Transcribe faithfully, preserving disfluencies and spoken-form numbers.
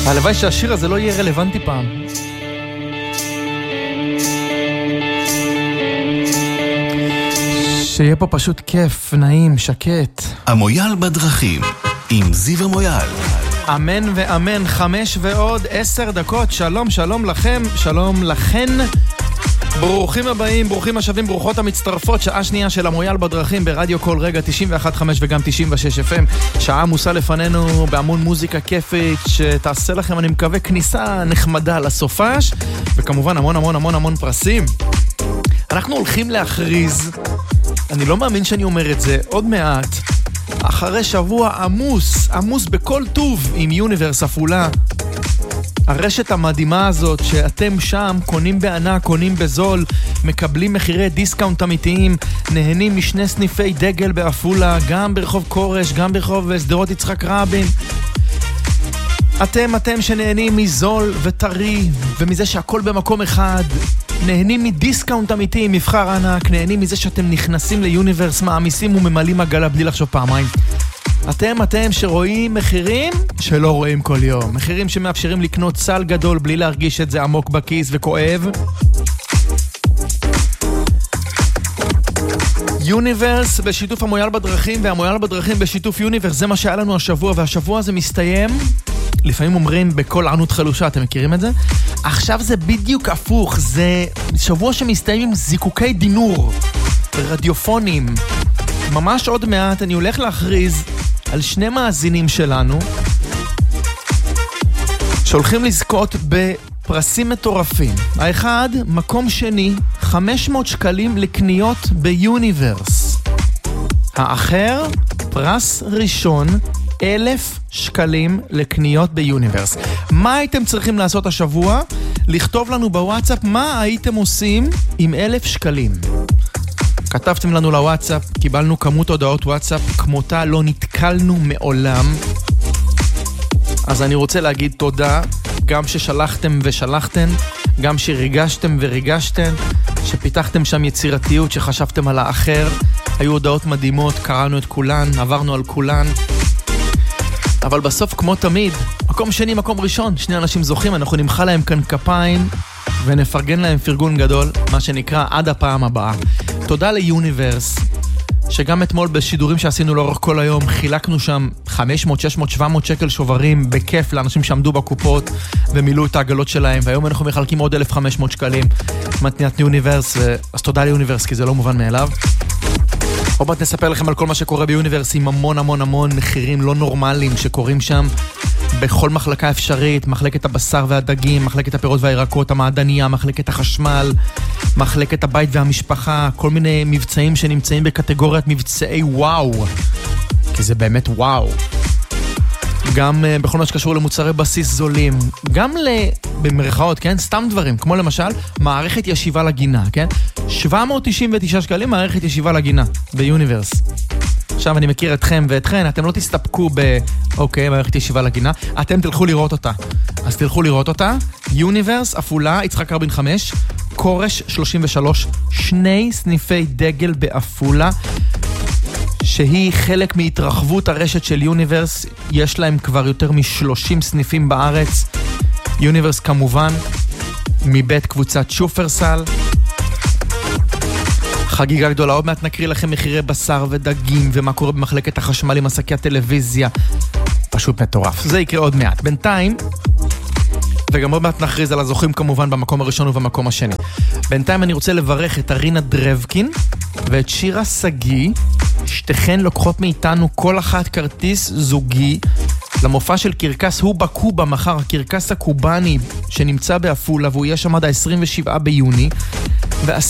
הלוואי שהשיר הזה לא יהיה רלוונטי פעם. שיהיה פה פשוט כיף, נעים, שקט. המויאל בדרכים, עם זיו המויאל. אמן ואמן, חמש ועוד עשר דקות. שלום, שלום לכם, שלום לכן. ברוכים הבאים, ברוכים השבים, ברוכות המצטרפות. שעה שנייה של המויאל בדרכים ברדיו כל רגע, תשעים ואחת נקודה חמש וגם תשעים ושש אף אם. שעה עמוסה לפנינו בהמון מוזיקה כיפית שתעשה לכם, אני מקווה, כניסה נחמדה לסופש, וכמובן המון המון המון המון פרסים. אנחנו הולכים להכריז, אני לא מאמין שאני אומר את זה, עוד מעט, אחרי שבוע עמוס, עמוס בכל טוב עם יוניברס אפולה, הרשת המדהימה הזאת שאתם שם קונים בענק, קונים בזול, מקבלים מחירי דיסקאונט אמיתיים, נהנים משני סניפי דגל באפולה, גם ברחוב קורש, גם ברחוב סדרות יצחק רבין. אתם, אתם שנהנים מזול וטרי, ומזה שהכל במקום אחד, נהנים מדיסקאונט אמיתי, מבחר ענק, נהנים מזה שאתם נכנסים ליוניברס, מעמיסים וממלאים עגלה בלי לחשוב פעמיים. אתם, אתם שרואים מחירים שלא רואים כל יום. מחירים שמאפשרים לקנות סל גדול בלי להרגיש את זה עמוק בכיס וכואב. יוניברס בשיתוף המויאל בדרכים, והמויאל בדרכים בשיתוף יוניברס, זה מה שהיה לנו השבוע, והשבוע הזה מסתיים, לפעמים אומרים בכל ענות חלושה, אתם מכירים את זה? עכשיו זה בדיוק הפוך, זה שבוע שמסתיים עם זיקוקי דינור, רדיופונים. ממש עוד מעט אני הולך להכריז על שני מאזינים שלנו שהולכים לזכות בפרסים מטורפים. האחד, מקום שני, חמש מאות שקלים לקניות ביוניברס. האחר, פרס ראשון, אלף שקלים לקניות ביוניברס. מה הייתם צריכים לעשות השבוע? לכתוב לנו בוואטסאפ מה הייתם עושים עם אלף שקלים. כתבתם לנו לוואטסאפ, קיבלנו כמות הודעות וואטסאפ, כמותה לא נתקלנו מעולם. אז אני רוצה להגיד תודה, גם ששלחתם ושלחתם, גם שריגשתם וריגשתם, שפיתחתם שם יצירתיות, שחשבתם על האחר. היו הודעות מדהימות, קראנו את כולן, עברנו על כולן. אבל בסוף, כמו תמיד, מקום שני, מקום ראשון, שני אנשים זוכים, אנחנו נמחא להם כאן כפיים, ונפרגן להם פרגון גדול, מה שנקרא עד הפעם הבאה. תודה ליוניברס, שגם אתמול בשידורים שעשינו לאורך כל היום, חילקנו שם חמש מאות, שש מאות, שבע מאות שקל שוברים בכיף לאנשים שעמדו בקופות ומילאו את העגלות שלהם, והיום אנחנו מחלקים עוד אלף וחמש מאות שקלים מתניית יוניברס, אז תודה ליוניברס, כי זה לא מובן מאליו. עוד מעט נספר לכם על כל מה שקורה ביוניברס עם המון המון המון מחירים לא נורמליים שקורים שם בכל מחלקה אפשרית, מחלקת הבשר והדגים, מחלקת הפירות והירקות, המעדניה, מחלקת החשמל, מחלקת הבית והמשפחה, כל מיני מבצעים שנמצאים בקטגוריית מבצעי וואו, כי זה באמת וואו. גם uh, בכל מה שקשור למוצרי בסיס זולים, גם במרכאות, כן? סתם דברים, כמו למשל מערכת ישיבה לגינה, כן? שבע מאות תשעים ותשעה שקלים מערכת ישיבה לגינה ביוניברס. עכשיו אני מכיר אתכם ואתכן, אתם לא תסתפקו ב... אוקיי, מערכת ישיבה לגינה, אתם תלכו לראות אותה. אז תלכו לראות אותה, יוניברס, אפולה, יצחק רבין חמש, קורש שלושים ושלוש, שני סניפי דגל באפולה, שהיא חלק מהתרחבות הרשת של יוניברס, יש להם כבר יותר מ-שלושים סניפים בארץ. יוניברס כמובן, מבית קבוצת שופרסל. חגיגה גדולה, עוד מעט נקריא לכם מחירי בשר ודגים, ומה קורה במחלקת החשמל עם עסקי הטלוויזיה. פשוט מטורף. זה יקרה עוד מעט. בינתיים, וגם עוד מעט נכריז על הזוכים כמובן במקום הראשון ובמקום השני. בינתיים אני רוצה לברך את ארינה דרבקין ואת שירה סגי, שתיכן לוקחות מאיתנו כל אחת כרטיס זוגי למופע של קרקס הוא בקובה מחר, הקרקס הקובני שנמצא באפולה, והוא יהיה שם עד ה-עשרים ושבעה ביוני,